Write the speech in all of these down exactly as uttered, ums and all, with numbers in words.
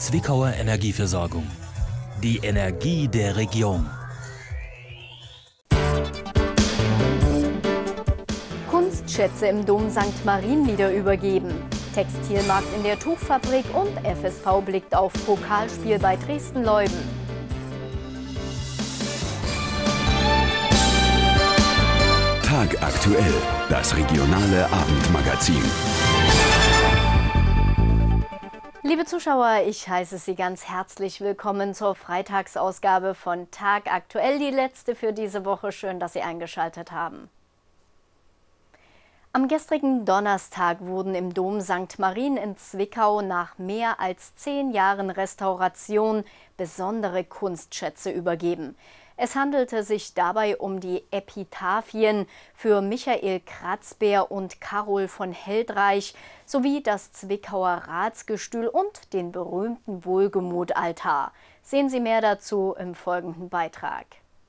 Zwickauer Energieversorgung. Die Energie der Region. Kunstschätze im Dom Sankt Marien wieder übergeben. Textilmarkt in der Tuchfabrik und F S V blickt auf Pokalspiel bei Dresden-Leuden. Tagaktuell, das regionale Abendmagazin. Liebe Zuschauer, ich heiße Sie ganz herzlich willkommen zur Freitagsausgabe von Tagaktuell, die letzte für diese Woche. Schön, dass Sie eingeschaltet haben. Am gestrigen Donnerstag wurden im Dom Sankt Marien in Zwickau nach mehr als zehn Jahren Restauration besondere Kunstschätze übergeben. Es handelte sich dabei um die Epitaphien für Michael Kratzbär und Karol von Heldreich sowie das Zwickauer Ratsgestühl und den berühmten Wohlgemutaltar. Sehen Sie mehr dazu im folgenden Beitrag.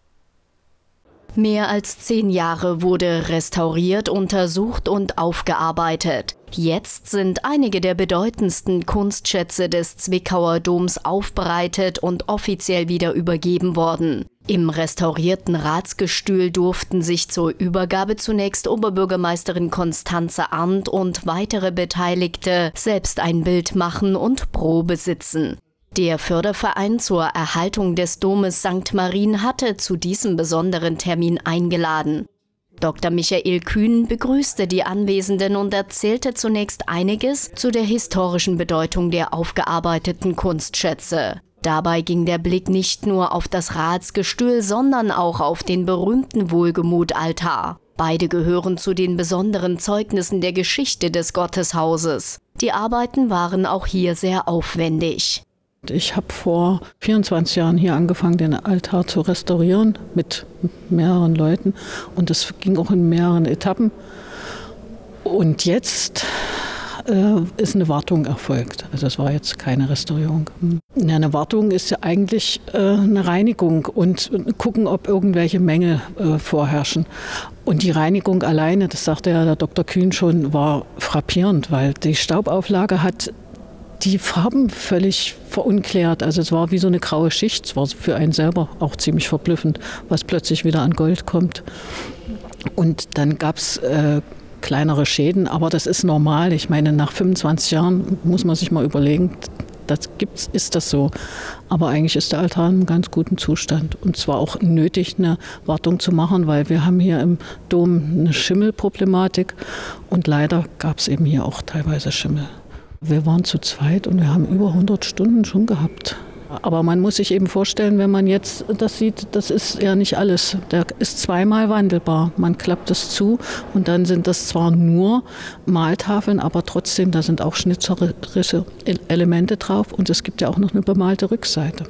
Mehr als zehn Jahre wurde restauriert, untersucht und aufgearbeitet. Jetzt sind einige der bedeutendsten Kunstschätze des Zwickauer Doms aufbereitet und offiziell wieder übergeben worden. Im restaurierten Ratsgestühl durften sich zur Übergabe zunächst Oberbürgermeisterin Constanze Arndt und weitere Beteiligte selbst ein Bild machen und Probe sitzen. Der Förderverein zur Erhaltung des Domes Sankt Marien hatte zu diesem besonderen Termin eingeladen. Doktor Michael Kühn begrüßte die Anwesenden und erzählte zunächst einiges zu der historischen Bedeutung der aufgearbeiteten Kunstschätze. Dabei ging der Blick nicht nur auf das Ratsgestühl, sondern auch auf den berühmten Wohlgemutaltar. Beide gehören zu den besonderen Zeugnissen der Geschichte des Gotteshauses. Die Arbeiten waren auch hier sehr aufwendig. Ich habe vor vierundzwanzig Jahren hier angefangen, den Altar zu restaurieren mit mehreren Leuten. Und das ging auch in mehreren Etappen. Und jetzt äh, ist eine Wartung erfolgt. Also es war jetzt keine Restaurierung. Ja, eine Wartung ist ja eigentlich äh, eine Reinigung und gucken, ob irgendwelche Mängel äh, vorherrschen. Und die Reinigung alleine, das sagte ja der Doktor Kühn schon, war frappierend, weil die Staubauflage hat die Farben völlig verunklärt. Also es war wie so eine graue Schicht. Es war für einen selber auch ziemlich verblüffend, was plötzlich wieder an Gold kommt. Und dann gab es äh, kleinere Schäden, aber das ist normal. Ich meine, nach fünfundzwanzig Jahren muss man sich mal überlegen, das gibt's, ist das so. Aber eigentlich ist der Altar in einem ganz guten Zustand. Und zwar auch nötig, eine Wartung zu machen, weil wir haben hier im Dom eine Schimmelproblematik. Und leider gab es eben hier auch teilweise Schimmel. Wir waren zu zweit und wir haben über hundert Stunden schon gehabt. Aber man muss sich eben vorstellen, wenn man jetzt das sieht, das ist ja nicht alles. Der ist zweimal wandelbar. Man klappt es zu und dann sind das zwar nur Maltafeln, aber trotzdem, da sind auch schnitzerische Elemente drauf und es gibt ja auch noch eine bemalte Rückseite.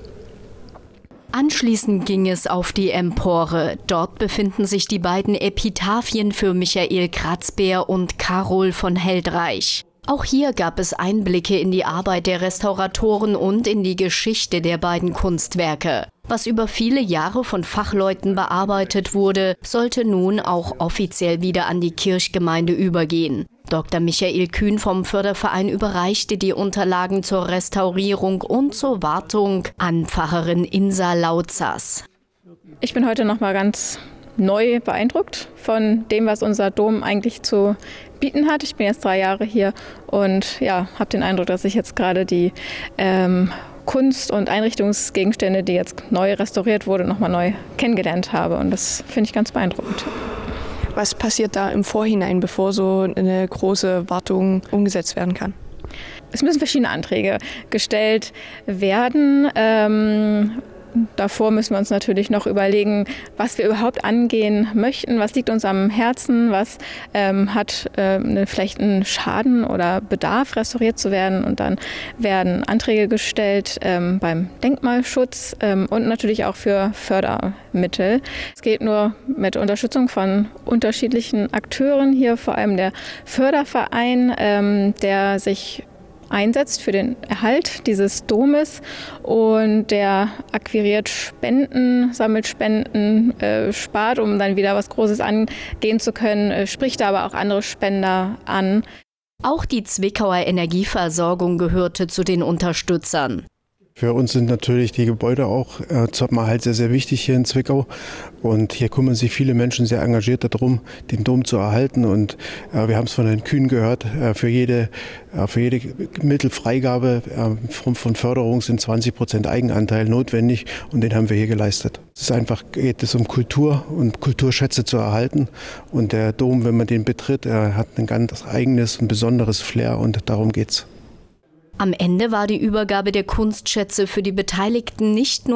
Anschließend ging es auf die Empore. Dort befinden sich die beiden Epitaphien für Michael Kratzbär und Karol von Heldreich. Auch hier gab es Einblicke in die Arbeit der Restauratoren und in die Geschichte der beiden Kunstwerke. Was über viele Jahre von Fachleuten bearbeitet wurde, sollte nun auch offiziell wieder an die Kirchgemeinde übergehen. Doktor Michael Kühn vom Förderverein überreichte die Unterlagen zur Restaurierung und zur Wartung an Pfarrerin Insa Lautzers. Ich bin heute noch mal ganz neu beeindruckt von dem, was unser Dom eigentlich zu bieten hat. Ich bin jetzt drei Jahre hier und ja, habe den Eindruck, dass ich jetzt gerade die ähm, Kunst- und Einrichtungsgegenstände, die jetzt neu restauriert wurde, nochmal neu kennengelernt habe. Und das finde ich ganz beeindruckend. Was passiert da im Vorhinein, bevor so eine große Wartung umgesetzt werden kann? Es müssen verschiedene Anträge gestellt werden. Ähm, Davor müssen wir uns natürlich noch überlegen, was wir überhaupt angehen möchten, was liegt uns am Herzen, was ähm, hat äh, vielleicht einen Schaden oder Bedarf, restauriert zu werden. Und dann werden Anträge gestellt ähm, beim Denkmalschutz ähm, und natürlich auch für Fördermittel. Es geht nur mit Unterstützung von unterschiedlichen Akteuren, hier vor allem der Förderverein, ähm, der sich einsetzt für den Erhalt dieses Domes und der akquiriert Spenden, sammelt Spenden, äh, spart, um dann wieder was Großes angehen zu können, äh, spricht aber auch andere Spender an. Auch die Zwickauer Energieversorgung gehörte zu den Unterstützern. Für uns sind natürlich die Gebäude auch äh, zum Erhalt sehr, sehr wichtig hier in Zwickau. Und hier kümmern sich viele Menschen sehr engagiert darum, den Dom zu erhalten. Und äh, wir haben es von den Kühen gehört, äh, für jede, äh, für jede Mittelfreigabe äh, von, von Förderung sind zwanzig Prozent Eigenanteil notwendig. Und den haben wir hier geleistet. Es ist einfach, geht es um Kultur und Kulturschätze zu erhalten. Und der Dom, wenn man den betritt, er hat ein ganz eigenes und besonderes Flair und darum geht's. Am Ende war die Übergabe der Kunstschätze für die Beteiligten nicht nur